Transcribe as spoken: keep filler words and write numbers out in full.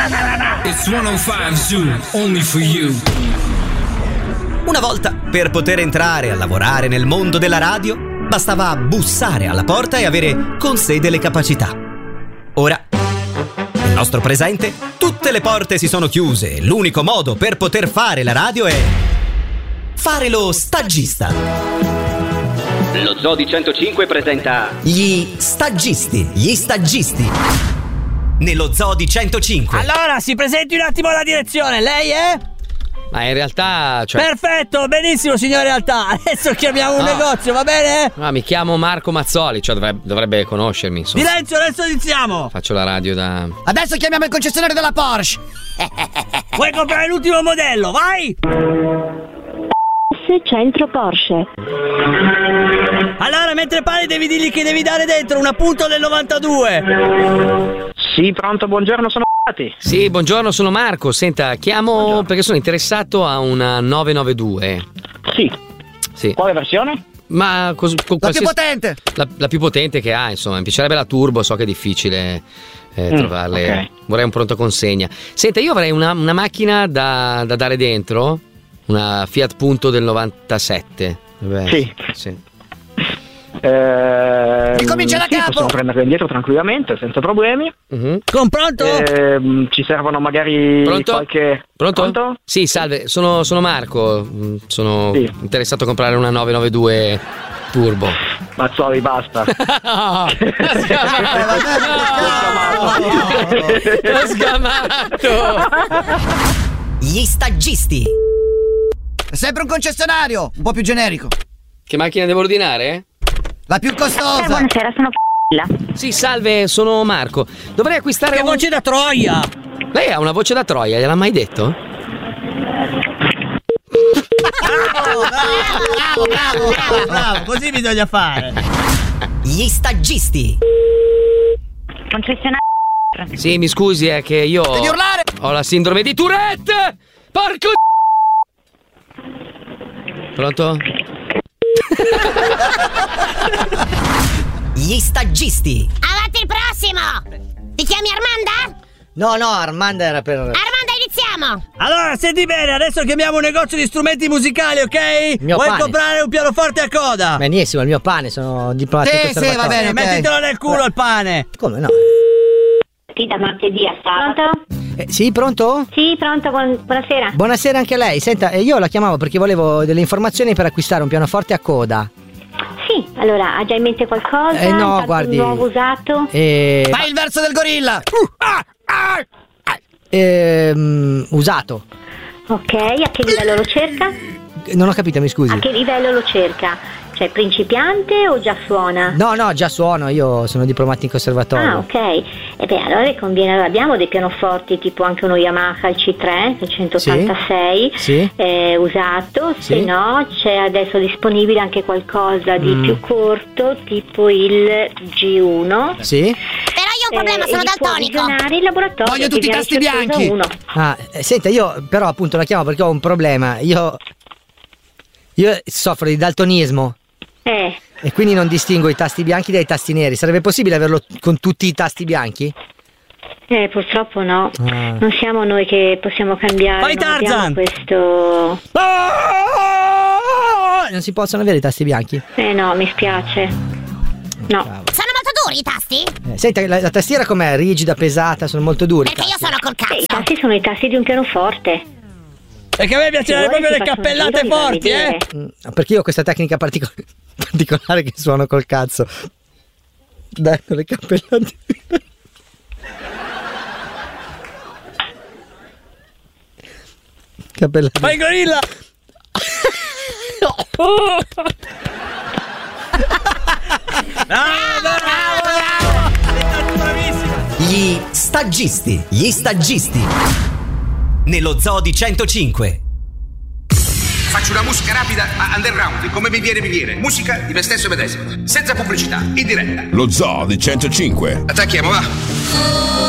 It's centocinque Zoo, only for you. Una volta, per poter entrare a lavorare nel mondo della radio, bastava bussare alla porta e avere con sé delle capacità. Ora, nel nostro presente, tutte le porte si sono chiuse e l'unico modo per poter fare la radio è fare lo stagista. Lo Zoo di centocinque presenta Gli stagisti, gli stagisti. Nello Zoo di centocinque. Allora, si presenti un attimo alla direzione, lei è? Ma in realtà, cioè... Perfetto, benissimo signor realtà. Adesso chiamiamo un no. negozio, va bene? No, mi chiamo Marco Mazzoli, cioè dovrebbe, dovrebbe conoscermi, insomma. Silenzio, adesso iniziamo. Faccio la radio da... Adesso chiamiamo il concessionario della Porsche. Vuoi comprare l'ultimo modello, vai! Centro Porsche. Allora, mentre parli devi dirgli che devi dare dentro un appunto del novantadue. Sì, pronto, buongiorno, sono Sì, buongiorno, sono Marco. Senta, chiamo buongiorno. Perché sono interessato a una nove nove due. Sì. Sì. Quale versione? Ma cos- co- La qualsiasi... più potente. La, la più potente che ha, insomma. Mi piacerebbe la turbo, so che è difficile eh, mm, trovarle. Okay. Vorrei un pronto consegna. Senta, io avrei una, una macchina da, da dare dentro. Una Fiat Punto del novantasette. Vabbè, sì. sì. Eh, Ricomincia da sì, capo. possiamo prenderla indietro tranquillamente, senza problemi. Uh-huh. Con pronto? Eh, ci servono magari Pronto? qualche... Pronto? Pronto? Sì, salve, sono, sono Marco. Sono sì. interessato a comprare una nove nove due turbo. Mazzoli, basta. L'ho sgamato. Gli stagisti. È sempre un concessionario, un po' più generico. Che macchina devo ordinare? La più costosa. Eh, buonasera, sono Sì, salve, sono Marco. Dovrei acquistare Che un... voce da Troia. Lei ha una voce da Troia, gliel'ha mai detto? Bravo, bravo, bravo, bravo, bravo, così bisogna fare. Gli stagisti. concessionario. Sì, mi scusi, è che io Devi urlare. ho la sindrome di Tourette. Porco Pronto? Gli stagisti. Avanti il prossimo! Ti chiami Armanda? No, no, Armanda era per... Armanda, iniziamo! Allora, senti bene, adesso chiamiamo un negozio di strumenti musicali, ok? Mio Vuoi pane. comprare un pianoforte a coda? Benissimo, il mio pane, sono diplomatico Sì, sì, va bene, okay. Mettitelo nel culo il pane. Come no? Sì, da martedì a sabato. Eh, sì, pronto? Sì, pronto, buon- buonasera. Buonasera anche a lei. Senta, eh, io la chiamavo perché volevo delle informazioni per acquistare un pianoforte a coda. Sì, allora, ha già in mente qualcosa? Eh, no, Intanto guardi. Un nuovo usato? Eh... Fai il verso del gorilla! Uh, ah, ah. Ehm, usato. Ok, a che livello lo cerca? Non ho capito, mi scusi. A che livello lo cerca? Cioè, principiante o già suona? No, no, già suono, io sono diplomato in conservatorio. Ah, ok. E beh, allora le conviene, allora, abbiamo dei pianoforti tipo anche uno Yamaha, il C tre, il centottantasei, Sì. eh, usato, Sì. se no c'è adesso disponibile anche qualcosa di Mm. più corto, tipo il G uno. Sì? Però io ho un problema, Eh, sono e li può daltonico. visionare in laboratorio. Voglio che tutti i viene tasti certosa bianchi. uno. Ah, eh, senta, io però appunto la chiamo perché ho un problema. Io Io soffro di daltonismo Eh, e quindi non distingo i tasti bianchi dai tasti neri. Sarebbe possibile averlo con tutti i tasti bianchi? eh, purtroppo no. Ah. Non siamo noi che possiamo cambiare. Fai non abbiamo Tarzan! questo. Non si possono avere i tasti bianchi? Eh no, mi spiace. No. Sono molto duri i tasti? Eh, senta, la, la tastiera com'è? Rigida, pesata, sono molto duri. Perché io sono col Eh, I cazzo. tasti sono i tasti di un pianoforte. Perché a me piacciono Se vuoi proprio ti le faccio un cappellate giro, mi fai forti, eh? vedere. Mm, perché io ho questa tecnica partico- particolare che suono col cazzo. Dai, con le cappellate. Cappellate. Fai il gorilla! Bravo, bravo, bravo! È stato bravissimo! Gli stagisti. Gli stagisti. Nello Zoo di centocinque. Faccio una musica rapida a underground, come mi viene mi viene. Musica di me stesso e medesimo, senza pubblicità, in diretta. Lo Zoo di centocinque. Attacchiamo, va.